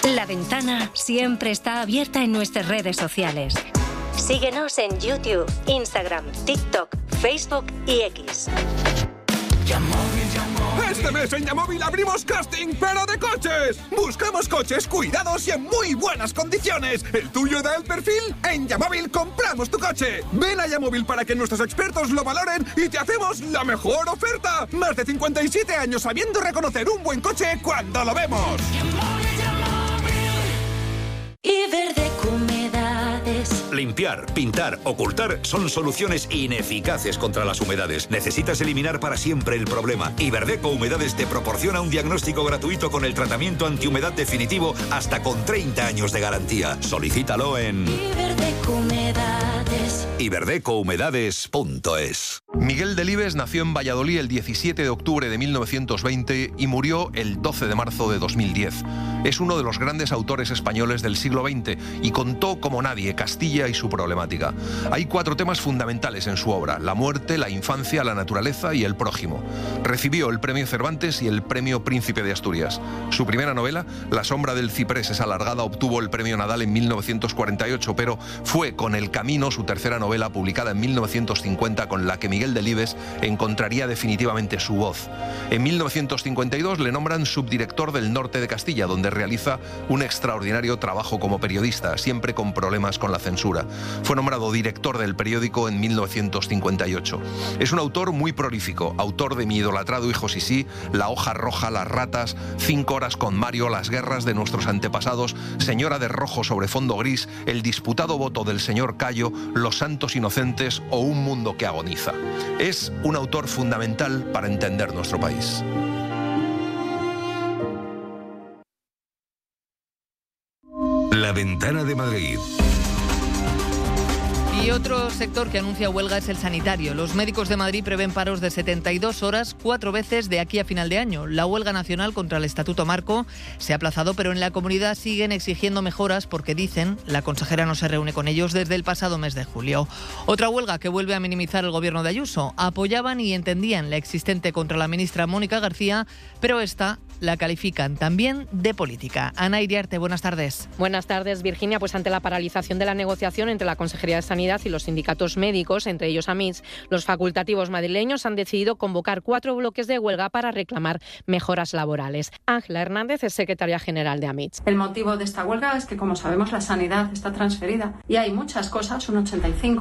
La Ventana siempre está abierta en nuestras redes sociales. Síguenos en YouTube, Instagram, TikTok, Facebook y X. Este mes en Yamóvil abrimos casting, pero de coches. Buscamos coches cuidados y en muy buenas condiciones. ¿El tuyo da el perfil? En Yamóvil compramos tu coche. Ven a Yamóvil para que nuestros expertos lo valoren y te hacemos la mejor oferta. Más de 57 años sabiendo reconocer un buen coche cuando lo vemos. Iberdeco Humedades. Limpiar, pintar, ocultar son soluciones ineficaces contra las humedades. Necesitas eliminar para siempre el problema. Iberdeco Humedades te proporciona un diagnóstico gratuito con el tratamiento antihumedad definitivo hasta con 30 años de garantía. Solicítalo en Iberdeco Humedades. iberdecohumedades.es. Miguel Delibes nació en Valladolid el 17 de octubre de 1920 y murió el 12 de marzo de 2010. Es uno de los grandes autores españoles del siglo XX y contó como nadie Castilla y su problemática. Hay 4 temas fundamentales en su obra: la muerte, la infancia, la naturaleza y el prójimo. Recibió el premio Cervantes y el premio Príncipe de Asturias. Su primera novela, La sombra del ciprés es alargada, obtuvo el premio Nadal en 1948, pero fue con El camino, su tercera novela, publicada en 1950, con la que Miguel Delibes encontraría definitivamente su voz. En 1952 le nombran subdirector del Norte de Castilla, donde realiza un extraordinario trabajo como periodista, siempre con problemas con la censura. Fue nombrado director del periódico en 1958. Es un autor muy prolífico, autor de Mi idolatrado hijo Sisí, La hoja roja, Las ratas, 5 horas con Mario, Las guerras de nuestros antepasados, Señora de rojo sobre fondo gris, El disputado voto del señor Cayo, Los santos inocentes o Un mundo que agoniza. Es un autor fundamental para entender nuestro país. La Ventana de Madrid. Y otro sector que anuncia huelga es el sanitario. Los médicos de Madrid prevén paros de 72 horas, 4 veces de aquí a final de año. La huelga nacional contra el Estatuto Marco se ha aplazado, pero en la comunidad siguen exigiendo mejoras porque, dicen, la consejera no se reúne con ellos desde el pasado mes de julio. Otra huelga que vuelve a minimizar el gobierno de Ayuso. Apoyaban y entendían la existente contra la ministra Mónica García, pero esta la califican también de política. Ana Iriarte, buenas tardes. Buenas tardes, Virginia. Pues ante la paralización de la negociación entre la Consejería de Sanidad y los sindicatos médicos, entre ellos AMITS, los facultativos madrileños han decidido convocar 4 bloques de huelga para reclamar mejoras laborales. Ángela Hernández es secretaria general de AMITS. El motivo de esta huelga es que, como sabemos, la sanidad está transferida y hay muchas cosas, un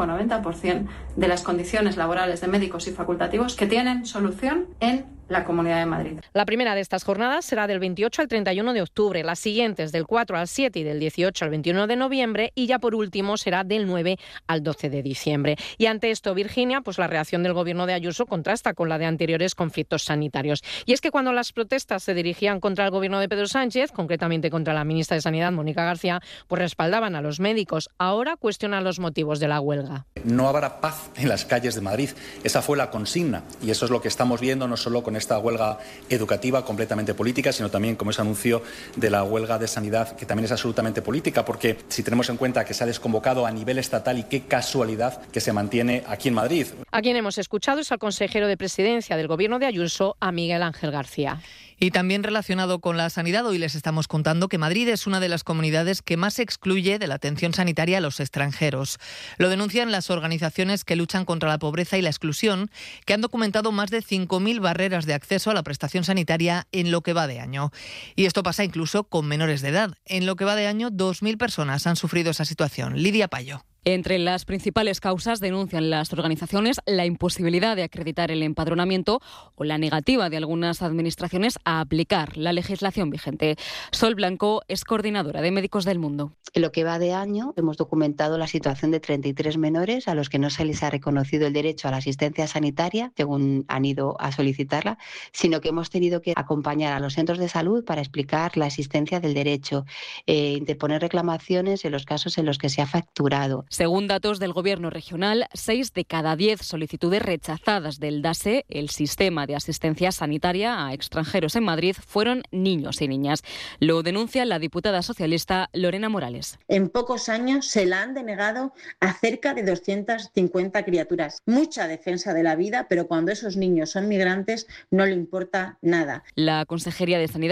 85-90% de las condiciones laborales de médicos y facultativos que tienen solución en la Comunidad de Madrid. La primera de estas jornadas será del 28 al 31 de octubre, las siguientes del 4 al 7 y del 18 al 21 de noviembre y ya por último será del 9 al 12 de diciembre. Y ante esto, Virginia, pues la reacción del gobierno de Ayuso contrasta con la de anteriores conflictos sanitarios. Y es que cuando las protestas se dirigían contra el gobierno de Pedro Sánchez, concretamente contra la ministra de Sanidad, Mónica García, pues respaldaban a los médicos. Ahora cuestionan los motivos de la huelga. No habrá paz en las calles de Madrid. Esa fue la consigna y eso es lo que estamos viendo no solo con esta huelga educativa completamente política, sino también como ese anuncio de la huelga de sanidad, que también es absolutamente política, porque si tenemos en cuenta que se ha desconvocado a nivel estatal y qué casualidad que se mantiene aquí en Madrid. A quien hemos escuchado es al consejero de Presidencia del Gobierno de Ayuso, a Miguel Ángel García. Y también relacionado con la sanidad, hoy les estamos contando que Madrid es una de las comunidades que más excluye de la atención sanitaria a los extranjeros. Lo denuncian las organizaciones que luchan contra la pobreza y la exclusión, que han documentado más de 5.000 barreras de acceso a la prestación sanitaria en lo que va de año. Y esto pasa incluso con menores de edad. En lo que va de año, 2.000 personas han sufrido esa situación. Lidia Payo. Entre las principales causas denuncian las organizaciones la imposibilidad de acreditar el empadronamiento o la negativa de algunas administraciones a aplicar la legislación vigente. Sol Blanco es coordinadora de Médicos del Mundo. En lo que va de año hemos documentado la situación de 33 menores a los que no se les ha reconocido el derecho a la asistencia sanitaria según han ido a solicitarla, sino que hemos tenido que acompañar a los centros de salud para explicar la existencia del derecho, interponer reclamaciones en los casos en los que se ha facturado. Según datos del Gobierno regional, 6 de cada 10 solicitudes rechazadas del DASE, el sistema de asistencia sanitaria a extranjeros en Madrid, fueron niños y niñas. Lo denuncia la diputada socialista Lorena Morales. En pocos años se la han denegado a cerca de 250 criaturas. Mucha defensa de la vida, pero cuando esos niños son migrantes no le importa nada. La Consejería de Sanidad